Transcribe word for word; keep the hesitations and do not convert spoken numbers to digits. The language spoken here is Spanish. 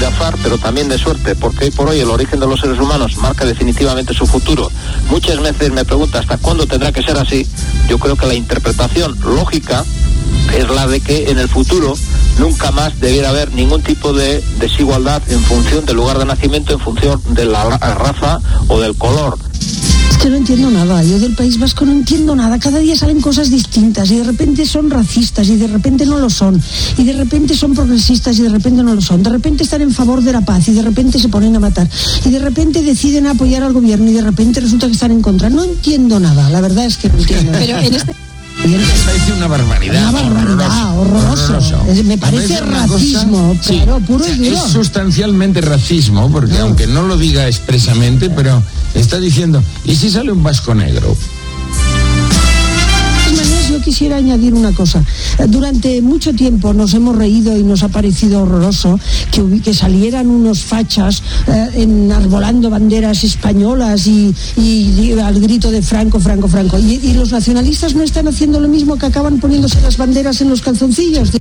azar, pero también de suerte, porque hoy por hoy el origen de los seres humanos marca definitivamente su futuro. Muchas veces me pregunta hasta cuándo tendrá que ser así. Yo creo que la interpretación lógica es la de que en el futuro nunca más debiera haber ningún tipo de desigualdad en función del lugar de nacimiento, en función de la raza o del color. Es que no entiendo nada, yo del País Vasco no entiendo nada, cada día salen cosas distintas y de repente son racistas y de repente no lo son, y de repente son progresistas y de repente no lo son, de repente están en favor de la paz y de repente se ponen a matar, y de repente deciden apoyar al gobierno y de repente resulta que están en contra. No entiendo nada, la verdad es que no entiendo nada. Pero en este... Parece una barbaridad. Una barbaridad, horroroso. horroroso. Me parece racismo, cosa, claro, sí, puro y duro. Es sustancialmente racismo, porque no. aunque no lo diga expresamente, pero está diciendo, ¿y si sale un vasco negro? Yo quisiera añadir una cosa. Durante mucho tiempo nos hemos reído y nos ha parecido horroroso que, que salieran unos fachas eh, enarbolando banderas españolas y, y, y al grito de Franco, Franco, Franco. Y, y los nacionalistas no están haciendo lo mismo, que acaban poniéndose las banderas en los calzoncillos.